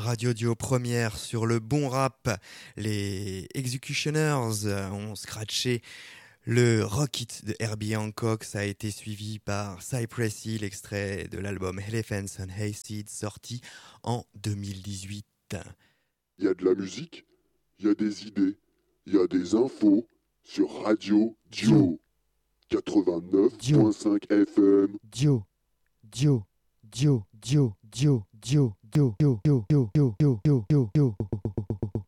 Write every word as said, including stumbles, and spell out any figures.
Radio Dio première sur le bon rap. Les Executioners ont scratché le Rock It de Herbie Hancock. Ça a été suivi par Cypress Hill, extrait de l'album Elephants and Hayseed sorti en deux mille dix-huit. Il y a de la musique, il y a des idées, il y a des infos sur Radio Dio quatre-vingt-neuf virgule cinq F M. Dio, Dio, Dio, Dio, Dio, Dio, Dio, Dio, Dio, Dio, Dio, Dio, Dio, Dio.